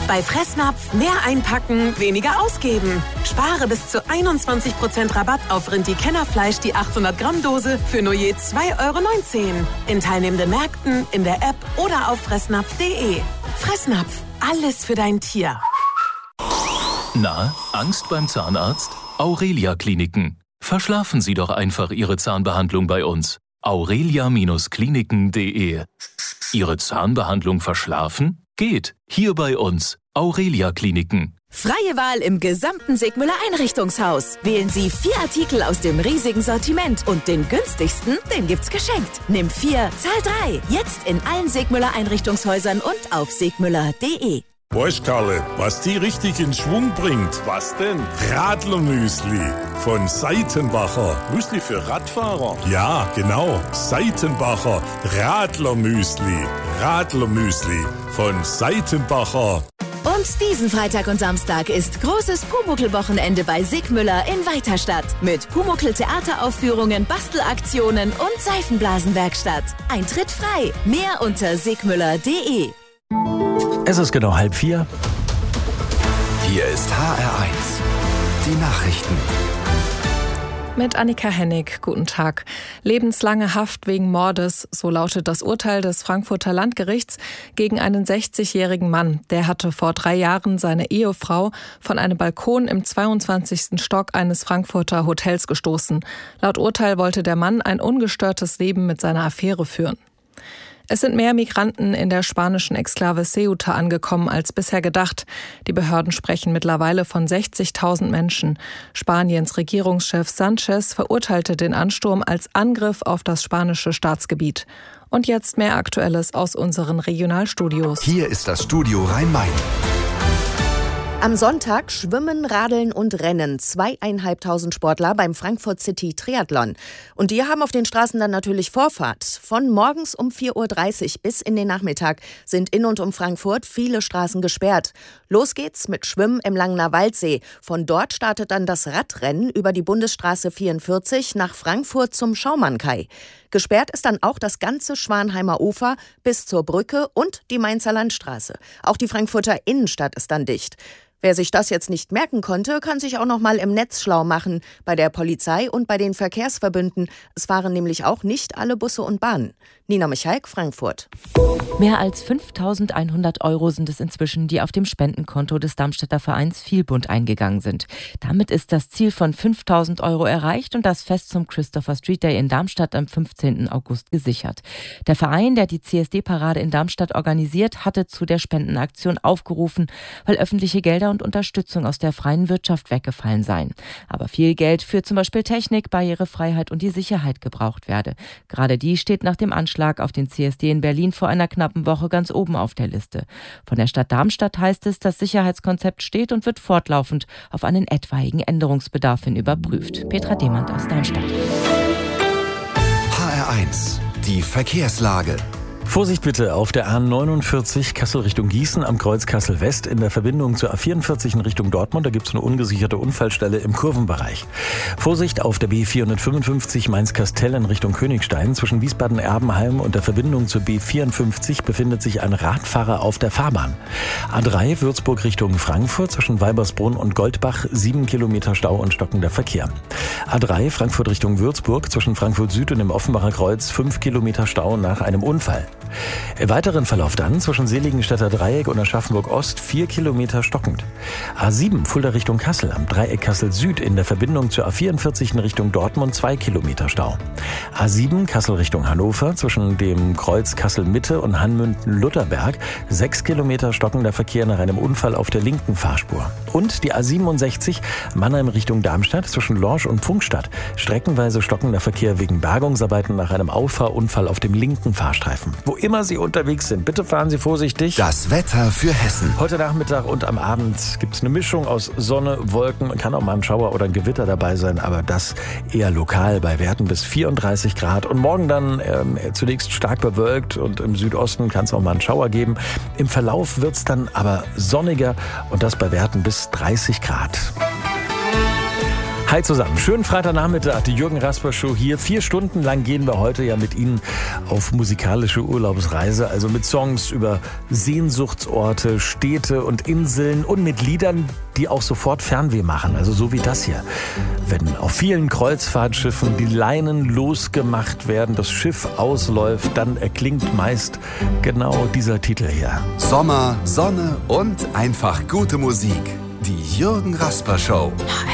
Bei Fressnapf mehr einpacken, weniger ausgeben. Spare bis zu 21% Rabatt auf Rindi-Kennerfleisch die 800 Gramm Dose für nur je 2,19 € in teilnehmenden Märkten, in der App oder auf fressnapf.de. Fressnapf, alles für dein Tier. Na, Angst beim Zahnarzt? Aurelia Kliniken. Verschlafen Sie doch einfach Ihre Zahnbehandlung bei uns. aurelia-kliniken.de. Ihre Zahnbehandlung verschlafen? Geht. Hier bei uns. Aurelia Kliniken. Freie Wahl im gesamten Sigmüller Einrichtungshaus. Wählen Sie 4 Artikel aus dem riesigen Sortiment und den günstigsten, den gibt's geschenkt. Nimm 4, zahl 3. Jetzt in allen Sigmüller Einrichtungshäusern und auf sigmüller.de. Weißt, Karle, was die richtig in Schwung bringt? Was denn? Radlermüsli von Seitenbacher. Müsli für Radfahrer? Ja, genau. Seitenbacher Radlermüsli. Radlermüsli von Seitenbacher. Und diesen Freitag und Samstag ist großes Pumuckl-Wochenende bei Sigmüller in Weiterstadt. Mit Pumuckl-Theateraufführungen, Bastelaktionen und Seifenblasenwerkstatt. Eintritt frei. Mehr unter sigmüller.de. Es ist genau 3:30. Hier ist HR1. Die Nachrichten. Mit Annika Hennig, guten Tag. Lebenslange Haft wegen Mordes, so lautet das Urteil des Frankfurter Landgerichts gegen einen 60-jährigen Mann. Der hatte vor 3 Jahren seine Ehefrau von einem Balkon im 22. Stock eines Frankfurter Hotels gestoßen. Laut Urteil wollte der Mann ein ungestörtes Leben mit seiner Affäre führen. Es sind mehr Migranten in der spanischen Exklave Ceuta angekommen als bisher gedacht. Die Behörden sprechen mittlerweile von 60.000 Menschen. Spaniens Regierungschef Sanchez verurteilte den Ansturm als Angriff auf das spanische Staatsgebiet. Und jetzt mehr Aktuelles aus unseren Regionalstudios. Hier ist das Studio Rhein-Main. Am Sonntag schwimmen, radeln und rennen 2.500 Sportler beim Frankfurt City Triathlon. Und die haben auf den Straßen dann natürlich Vorfahrt. Von morgens um 4:30 Uhr bis in den Nachmittag sind in und um Frankfurt viele Straßen gesperrt. Los geht's mit Schwimmen im Langener Waldsee. Von dort startet dann das Radrennen über die Bundesstraße 44 nach Frankfurt zum Schaumann-Kai. Gesperrt ist dann auch das ganze Schwanheimer Ufer bis zur Brücke und die Mainzer Landstraße. Auch die Frankfurter Innenstadt ist dann dicht. Wer sich das jetzt nicht merken konnte, kann sich auch noch mal im Netz schlau machen. Bei der Polizei und bei den Verkehrsverbünden. Es fahren nämlich auch nicht alle Busse und Bahnen. Nina Michalk, Frankfurt. Mehr als 5.100 € sind es inzwischen, die auf dem Spendenkonto des Darmstädter Vereins Vielbund eingegangen sind. Damit ist das Ziel von 5.000 € erreicht und das Fest zum Christopher Street Day in Darmstadt am 15. August gesichert. Der Verein, der die CSD-Parade in Darmstadt organisiert, hatte zu der Spendenaktion aufgerufen, weil öffentliche Gelder und Unterstützung aus der freien Wirtschaft weggefallen seien. Aber viel Geld für zum Beispiel Technik, Barrierefreiheit und die Sicherheit gebraucht werde. Gerade die steht nach dem Anschlag auf den CSD in Berlin vor einer knappen Woche ganz oben auf der Liste. Von der Stadt Darmstadt heißt es, das Sicherheitskonzept steht und wird fortlaufend auf einen etwaigen Änderungsbedarf hin überprüft. Petra Demand aus Darmstadt. HR1, die Verkehrslage. Vorsicht bitte auf der A49 Kassel Richtung Gießen am Kreuz Kassel West in der Verbindung zur A44 in Richtung Dortmund. Da gibt es eine ungesicherte Unfallstelle im Kurvenbereich. Vorsicht auf der B455 Mainz-Kastell in Richtung Königstein. Zwischen Wiesbaden-Erbenheim und der Verbindung zur B54 befindet sich ein Radfahrer auf der Fahrbahn. A3 Würzburg Richtung Frankfurt zwischen Weibersbrunn und Goldbach 7 Kilometer Stau und stockender Verkehr. A3 Frankfurt Richtung Würzburg zwischen Frankfurt Süd und dem Offenbacher Kreuz 5 Kilometer Stau nach einem Unfall. Im weiteren Verlauf dann zwischen Seligenstädter Dreieck und Aschaffenburg Ost 4 Kilometer stockend. A7 Fulda Richtung Kassel am Dreieck Kassel Süd in der Verbindung zur A44 in Richtung Dortmund 2 Kilometer Stau. A7 Kassel Richtung Hannover zwischen dem Kreuz Kassel Mitte und Hanmünden-Lutherberg 6 Kilometer stockender Verkehr nach einem Unfall auf der linken Fahrspur. Und die A67 Mannheim Richtung Darmstadt zwischen Lorsch und Pfungstadt streckenweise stockender Verkehr wegen Bergungsarbeiten nach einem Auffahrunfall auf dem linken Fahrstreifen. Wo immer Sie unterwegs sind, bitte fahren Sie vorsichtig. Das Wetter für Hessen. Heute Nachmittag und am Abend gibt es eine Mischung aus Sonne, Wolken, kann auch mal ein Schauer oder ein Gewitter dabei sein, aber das eher lokal bei Werten bis 34 Grad. Und morgen dann zunächst stark bewölkt und im Südosten kann es auch mal einen Schauer geben. Im Verlauf wird es dann aber sonniger und das bei Werten bis 30 Grad. Hi zusammen, schönen Freitagnachmittag, die Jürgen Rasper Show hier. 4 Stunden lang gehen wir heute ja mit Ihnen auf musikalische Urlaubsreise, also mit Songs über Sehnsuchtsorte, Städte und Inseln und mit Liedern, die auch sofort Fernweh machen, also so wie das hier. Wenn auf vielen Kreuzfahrtschiffen die Leinen losgemacht werden, das Schiff ausläuft, dann erklingt meist genau dieser Titel hier. Sommer, Sonne und einfach gute Musik. Die Jürgen Rasper Show.